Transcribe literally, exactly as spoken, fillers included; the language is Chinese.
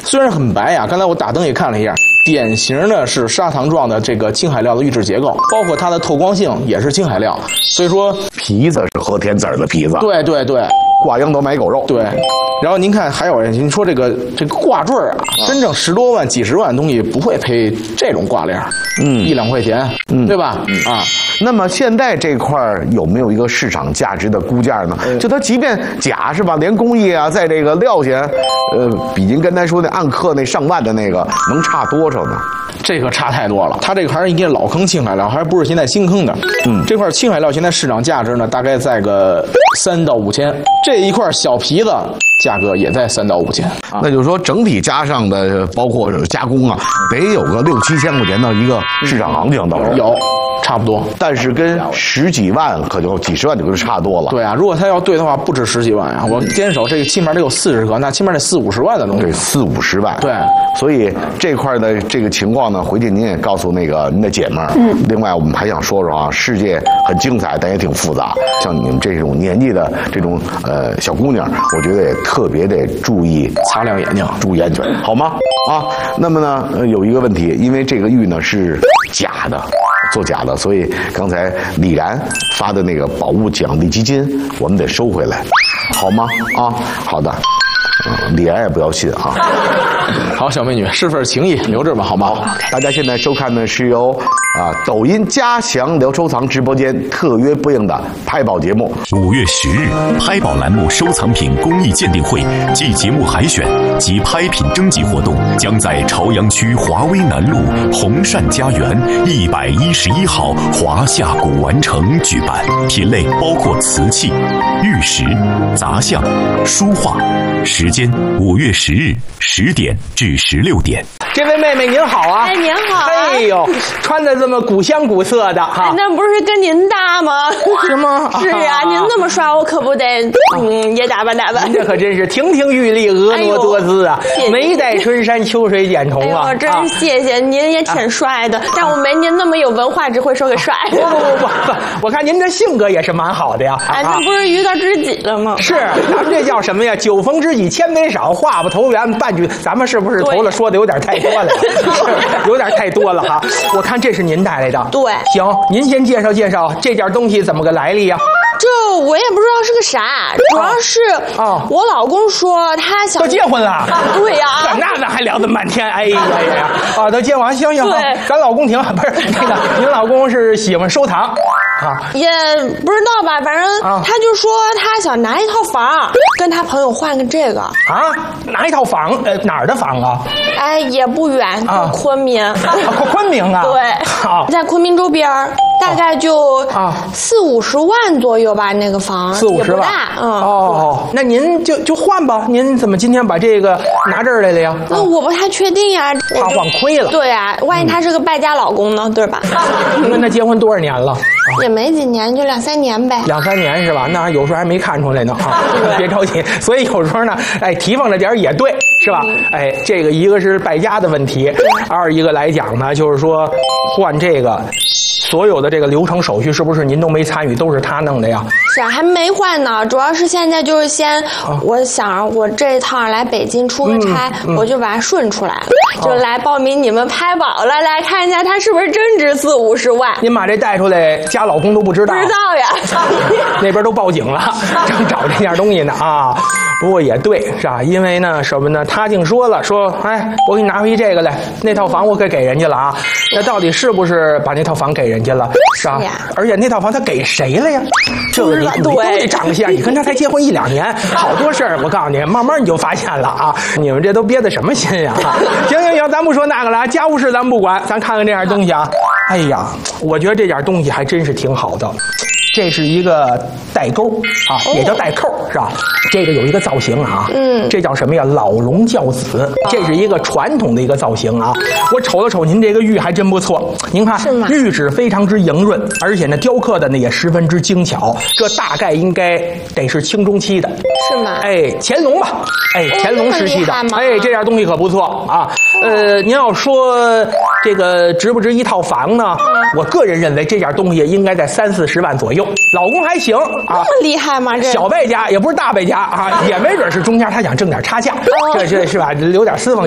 虽然很白啊，刚才我打灯也看了一下，典型的是砂糖状的这个青海料的预制结构，包括它的透光性也是青海料，所以说皮子是和田籽儿的皮子， 对对对， 挂羊头买狗肉， 对。然后您看，还有人您说这个这个挂坠啊，真正十多万、几十万的东西不会配这种挂链，嗯，一两块钱，嗯，对吧？嗯啊。 那么现在这块有没有一个市场价值的估价呢？就它即便假是吧，连工艺啊，在这个料钱，呃，比您刚才说那按克那上万的那个能差多少呢？ 这个差太多了，它这个还是一个老坑青海料，还不是现在新坑的。嗯，这块青海料现在市场价值呢，大概在个三到五千，这一块小皮子价格也在三到五千。 啊、那就是说整体加上的，包括加工啊，得有个六七千块钱的一个市场行情，等于有。差不多， 但是跟十几万可就几十万就就差多了。 对啊，如果他要对的话，不止十几万啊！我坚守这个起码得有四十个，那起码得四五十万的东西。 对，四五十万。 对， 所以这块的这个情况呢，回去您也告诉那个您的姐们儿。嗯。另外，我们还想说说啊，世界很精彩，但也挺复杂。像你们这种年纪的这种呃小姑娘，我觉得也特别得注意擦亮眼睛， 注意安全，好吗？啊，那么呢，呃，有一个问题，因为这个玉呢是假的。做假的，所以刚才李然发的那个宝物奖励基金，我们得收回来，好吗？啊，好的，嗯，李然也不要信啊。 好，小美女，是份情谊，留着吧，好吗？ 大家现在收看的是由啊抖音嘉祥聊收藏直播间特约播映的拍宝节目。 五月十日，拍宝栏目收藏品工艺鉴定会暨节目海选及拍品征集活动将在朝阳区华威南路红善家园一百一十一号华夏古玩城举办，品类包括瓷器、玉石、杂项、书画。时间五月十日十点至十六点。 这位妹妹您好啊！ 哎，您好、啊！ 哎呦，穿的这么古香古色的哈、 哎，那不是跟您搭吗？ 是吗？ 是啊，您这么帅，我可不得嗯也打扮打扮。 您这可真是亭亭玉立，婀娜多姿啊！ 哎、 眉戴春山，秋水剪瞳啊！ 哎呦，真是谢谢、啊、您，也挺帅的，啊、但我没您那么有文化，只会说个帅。 不不不不不，我看您这性格也是蛮好的呀！ 哎，那不是遇到知己了吗？ 是，咱们这叫什么呀？酒逢知己千杯少，话不投缘半句。咱们是不是头了说的有点太多了？有点太多了哈！我看这是您带来的。 对， 行，您先介绍介绍这件东西怎么个来历呀、啊？ 这我也不知道是个啥，主要是啊， 我老公说他想都结婚了。 对呀、 啊，那那还聊这么半天，哎呀呀啊，都结婚，行行好，咱老公挺不是那个，您老公是喜欢收藏。啊， 也不知道吧，反正他就说他想拿一套房，跟他朋友换个这个。 啊，拿一套房，呃，哪儿的房啊？ 哎，也不远，啊、昆明。 啊，昆明啊？ 对，好，在昆明周边，大概就啊四五十万左右吧，那个房四五十万， 嗯。 哦，那您就就换吧，您怎么今天把这个拿这儿来了呀？ 那我不太确定呀， 怕换亏了。 对呀，万一他是个败家老公呢，对吧？ 你跟他结婚多少年了？ 也没几年，就两三年呗。 两三年是吧？那有时候还没看出来呢啊！别着急。所以有时候呢，哎，提防着点也对，是吧？嗯、哎，这个一个是败家的问题，二一个来讲呢，就是说换这个。所有的这个流程手续是不是您都没参与，都是他弄的呀？ 是啊，还没换呢。主要是现在就是先，啊、我想我这一趟来北京出个差，嗯嗯、我就把它顺出来了，啊、就来报名你们拍宝了，来看一下他是不是真值四五十万。 您把这带出来，家老公都不知道？ 不知道呀， 那边都报警了，正找这件东西呢啊。不过也对，是吧？因为呢，什么呢？他竟说了，说，哎，我给你拿回这个来，那套房我可给人家了啊。那到底是不是把那套房给人家了？是吧？而且那套房他给谁了呀？这个你你都得长相，你跟他才结婚一两年，好多事儿，我告诉你，慢慢你就发现了啊！你们这都憋的什么心呀？行行行，咱不说那个了，家务事咱不管，咱看看这样东西啊。哎呀，我觉得这件东西还真是挺好的。这是一个带钩啊，也叫带扣，是吧？这个有一个造型啊，嗯，这叫什么呀？老龙教子，这是一个传统的一个造型啊。我瞅了瞅您这个玉还真不错，您看玉质非常之莹润，而且呢雕刻的呢也十分之精巧，这大概应该得是清中期的， 是吗？ 哎，乾隆吧，哎，乾隆时期的，哎，这件东西可不错啊。呃，您要说这个值不值一套房呢？我个人认为这件东西应该在三四十万左右。老公还行啊， 那么厉害吗？这小败家也不是大败家啊，也没准是中间他想挣点差价，这这是吧？留点私房。